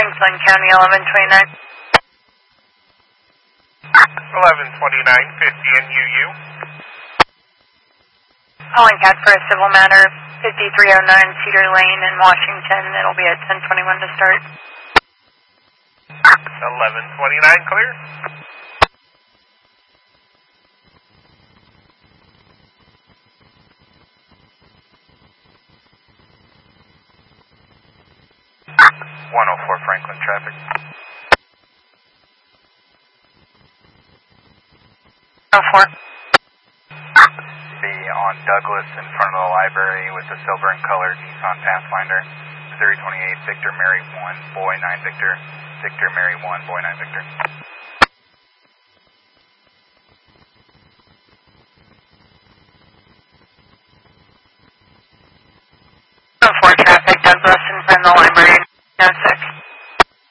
Franklin County 1129. 1129, 50 and UU. Calling CAT for a civil matter, 5309 Cedar Lane in Washington. It'll be at 10:21 to start. 1129, clear. Franklin traffic. 04. Be on Douglas in front of the library with the silver and colored Nissan Pathfinder. 3028 Victor Mary 1 Boy 9 Victor. Victor Mary 1 Boy 9 Victor.